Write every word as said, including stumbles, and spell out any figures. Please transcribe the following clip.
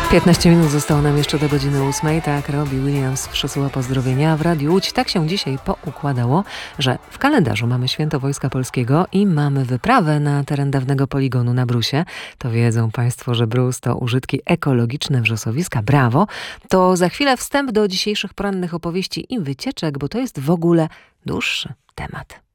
piętnaście minut zostało nam jeszcze do godziny ósmej. Tak, Robbie Williams przesyła pozdrowienia w Radiu Łódź. Tak się dzisiaj poukładało, że w kalendarzu mamy Święto Wojska Polskiego i mamy wyprawę na teren dawnego poligonu na Brusie. To wiedzą Państwo, że Brus to użytki ekologiczne wrzosowiska. Brawo! To za chwilę wstęp do dzisiejszych porannych opowieści i wycieczek, bo to jest w ogóle dłuższy temat.